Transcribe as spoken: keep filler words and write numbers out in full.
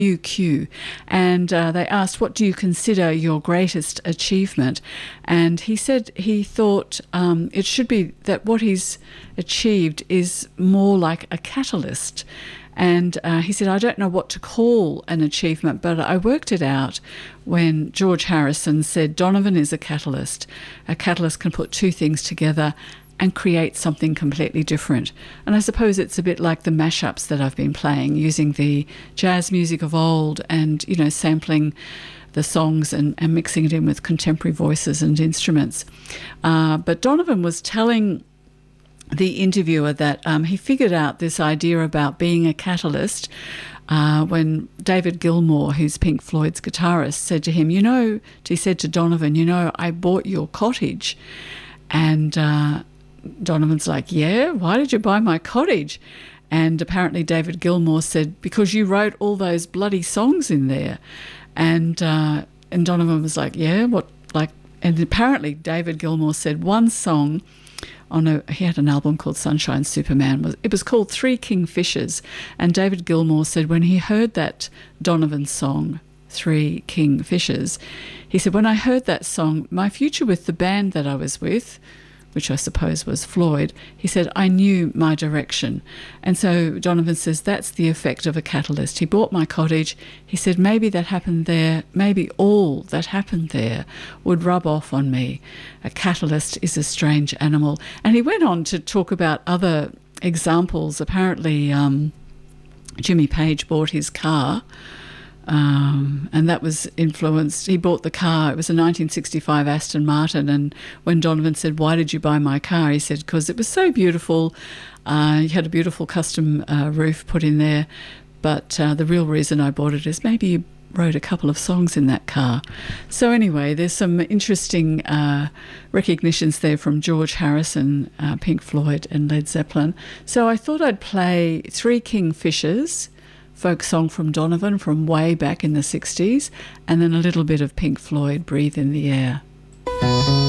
U Q, and uh, they asked, what do you consider your greatest achievement? And he said he thought um, it should be that what he's achieved is more like a catalyst. And uh, he said, I don't know what to call an achievement, but I worked it out when George Harrison said, Donovan is a catalyst. A catalyst can put two things together and create something completely different. And I suppose it's a bit like the mashups that I've been playing, using the jazz music of old and, you know, sampling the songs and, and mixing it in with contemporary voices and instruments. Uh, but Donovan was telling the interviewer that um, he figured out this idea about being a catalyst uh, when David Gilmour, who's Pink Floyd's guitarist, said to him, you know, he said to Donovan, you know, I bought your cottage. And uh, Donovan's like, yeah, why did you buy my cottage? And apparently David Gilmour said, because you wrote all those bloody songs in there. And uh, and Donovan was like, yeah, what, like, and apparently David Gilmour said one song on a, he had an album called Sunshine Superman. Was It was called Three Kingfishers. And David Gilmour said when he heard that Donovan song, Three Kingfishers, he said, when I heard that song, my future with the band that I was with, which I suppose was Floyd, he said, I knew my direction. And so Donovan says that's the effect of a catalyst. He bought my cottage. He said maybe that happened there, maybe all that happened there would rub off on me. A catalyst is a strange animal. And he went on to talk about other examples. Apparently um, Jimmy Page bought his car, Um, and that was influenced. He bought the car. It was a nineteen sixty-five Aston Martin. And when Donovan said, why did you buy my car? He said, because it was so beautiful. Uh, you had a beautiful custom uh, roof put in there. But uh, the real reason I bought it is maybe you wrote a couple of songs in that car. So anyway, there's some interesting uh, recognitions there from George Harrison, uh, Pink Floyd and Led Zeppelin. So I thought I'd play Three Kingfishers, folk song from Donovan from way back in the sixties, and then a little bit of Pink Floyd, Breathe in the Air.